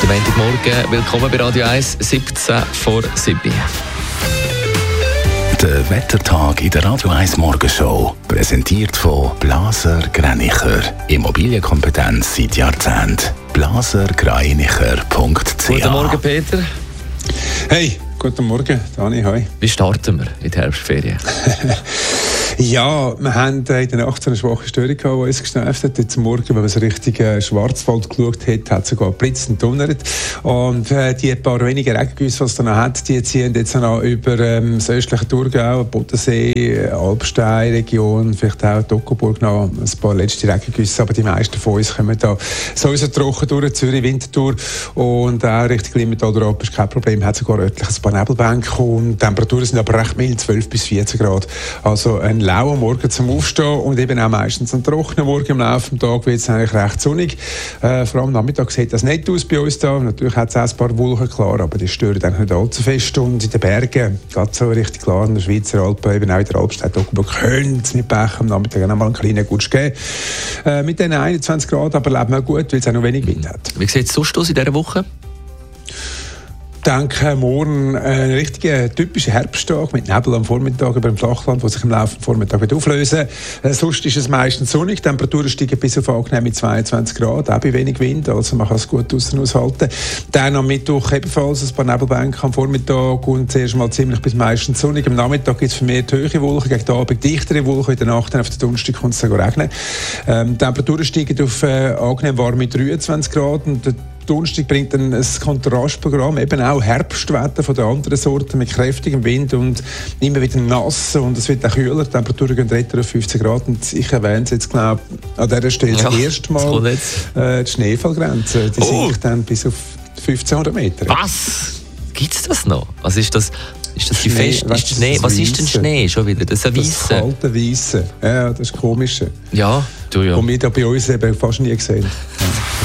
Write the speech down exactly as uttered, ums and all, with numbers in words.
guten Montagmorgen. Willkommen bei Radio eins, siebzehn vor sieben. Der Wettertag in der Radio eins Morgenshow. Präsentiert von Blaser Greinicher. Immobilienkompetenz seit Jahrzehnten. blaser greinicher punkt c h. Guten Morgen, Peter. Hey, guten Morgen, Dani, hoi. Wie starten wir in die Herbstferien? Ja, wir haben in der Nacht so eine schwache Störung gehabt, die uns genervt hat. Heute Morgen, wenn man so richtig äh, Schwarzwald geschaut hat, hat es sogar blitzt und donnert. Und äh, die paar wenigen Regengüsse, die es noch hat, die ziehen jetzt noch über ähm, das östliche Thurgau, Bodensee, Alpstein-Region, vielleicht auch Toggenburg noch ein paar letzte Regengüsse. Aber die meisten von uns kommen da sowieso trocken durch, Zürich, Winterthur und auch Richtung Limmental durch ist kein Problem. Hat sogar örtlich ein paar Nebelbänke und die Temperaturen sind aber recht mild, zwölf bis vierzehn Grad. Also ein lauer Morgen zum Aufstehen und eben auch meistens ein trockener Morgen. Im Laufe des Tages wird es eigentlich recht sonnig. Äh, vor allem am Nachmittag sieht das nicht aus bei uns da. Natürlich hat es auch ein paar Wolken, klar, aber die stören eigentlich nicht allzu fest. Und in den Bergen, gerade so richtig klar, in der Schweizer Alpen, eben auch in der Alpstein, könnte es mit Pech am Nachmittag auch mal einen kleinen Gutsch geben. Äh, mit den einundzwanzig Grad aber leben wir gut, weil es auch noch wenig Wind hat. Wie sieht es sonst aus in dieser Woche? Ich denke, morgen ein richtiger typischer Herbsttag mit Nebel am Vormittag über dem Flachland, der sich im Laufe des Vormittags wird auflösen wird. Sonst ist es meistens sonnig. Die Temperaturen steigen bis auf angenehm mit zweiundzwanzig Grad, auch bei wenig Wind, also man kann es gut draussen aushalten. Dann am Mittwoch ebenfalls ein paar Nebelbänke am Vormittag und zuerst mal ziemlich bis meistens sonnig. Am Nachmittag gibt es vermehrt hohe Wolken, gegen den Abend dichtere Wolken, in der Nacht auf den Donnerstag kommt es sogar regnen. Ähm, die Temperaturen steigen auf äh, angenehm warme dreiundzwanzig Grad und Donnerstag bringt dann ein Kontrastprogramm, eben auch Herbstwetter von den anderen Sorten mit kräftigem Wind und immer wieder nass und es wird auch kühler, die Temperaturen gehen weiter auf fünfzehn Grad und ich erwähne es jetzt genau an dieser Stelle ja, das erste Mal, äh, die Schneefallgrenze, die oh. sinkt dann bis auf fünfzehnhundert Meter. Was? Gibt es das noch? Also ist das... Ist das die Schnee, Fest, weißt, ist Schnee? das Was Weisse. ist denn Schnee schon wieder? Das ist ein Das Weisse. kalte Weisse. Ja, das ist komisch. Ja, du ja. Und wir da bei uns eben fast nie gesehen. Ja.